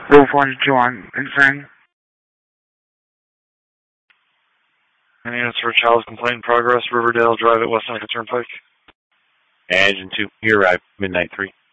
Wolf 1-2 on concern. Any units for a child's complaint in progress, Riverdale Drive at West Seneca Turnpike. Engine 2, here arrive, midnight 3.